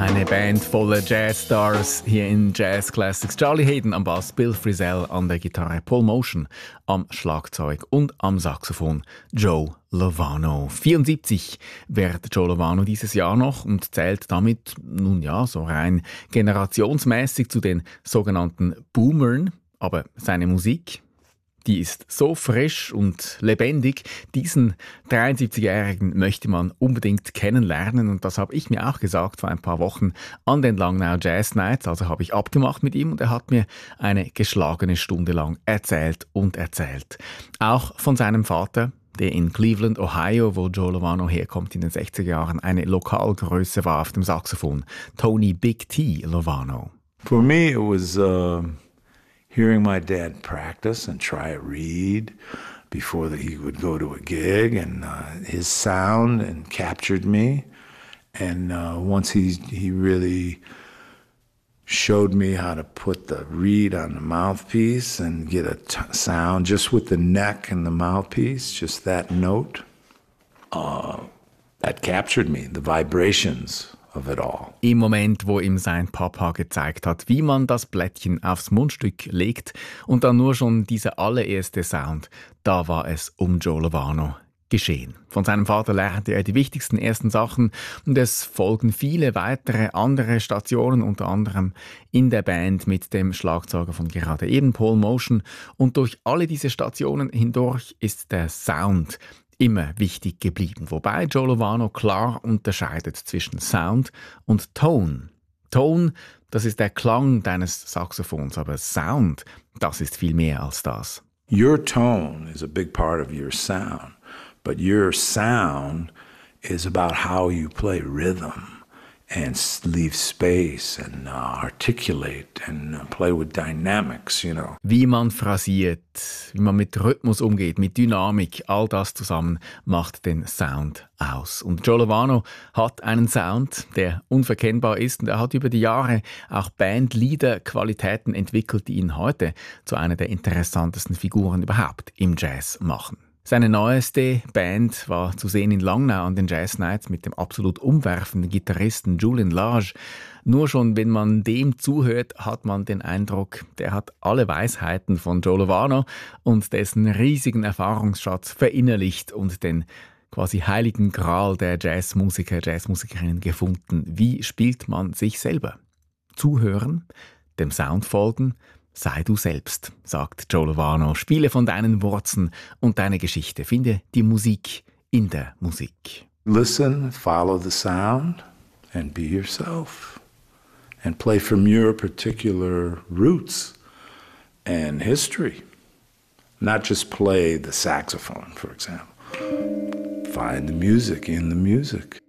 Eine Band voller Jazzstars hier in Jazz Classics. Charlie Haden am Bass, Bill Frisell an der Gitarre, Paul Motion am Schlagzeug und am Saxophon Joe Lovano. 74 wird Joe Lovano dieses Jahr noch und zählt damit, nun ja, so rein generationsmäßig zu den sogenannten Boomern. Aber seine Musik, die ist so frisch und lebendig. Diesen 73-Jährigen möchte man unbedingt kennenlernen. Und das habe ich mir auch gesagt vor ein paar Wochen an den Langnau Jazz Nights. Also habe ich abgemacht mit ihm und er hat mir eine geschlagene Stunde lang erzählt und erzählt. Auch von seinem Vater, der in Cleveland, Ohio, wo Joe Lovano herkommt, in den 60er Jahren eine Lokalgröße war auf dem Saxophon. Tony Big T Lovano. For me it was hearing my dad practice and try a reed before he would go to a gig, and his sound and captured me. And once he really showed me how to put the reed on the mouthpiece and get a sound just with the neck and the mouthpiece, just that note, that captured me, the vibrations of it all. Im Moment, wo ihm sein Papa gezeigt hat, wie man das Blättchen aufs Mundstück legt und dann nur schon dieser allererste Sound, da war es um Joe Lovano geschehen. Von seinem Vater lernte er die wichtigsten ersten Sachen und es folgen viele weitere andere Stationen, unter anderem in der Band mit dem Schlagzeuger von gerade eben, Paul Motion. Und durch alle diese Stationen hindurch ist der Sound immer wichtig geblieben, wobei Joe Lovano klar unterscheidet zwischen Sound und Tone. Tone, das ist der Klang deines Saxophons, aber Sound, das ist viel mehr als das. Your tone is a big part of your sound, but your sound is about how you play rhythm and leave space and articulate and play with dynamics, you know. Wie man phrasiert, wie man mit Rhythmus umgeht, mit Dynamik, all das zusammen macht den Sound aus. Und Joe Lovano hat einen Sound, der unverkennbar ist und er hat über die Jahre auch Bandleader-Qualitäten entwickelt, die ihn heute zu einer der interessantesten Figuren überhaupt im Jazz machen. Seine neueste Band war zu sehen in Langnau an den Jazz Nights mit dem absolut umwerfenden Gitarristen Julian Lage. Nur schon, wenn man dem zuhört, hat man den Eindruck, der hat alle Weisheiten von Joe Lovano und dessen riesigen Erfahrungsschatz verinnerlicht und den quasi heiligen Gral der Jazzmusiker, Jazzmusikerinnen gefunden. Wie spielt man sich selber? Zuhören, dem Sound folgen, sei du selbst, sagt Joe Lovano. Spiele von deinen Wurzeln und deine Geschichte. Finde die Musik in der Musik. Listen, follow the sound and be yourself. And play from your particular roots and history. Not just play the saxophone, for example. Find the music in the music.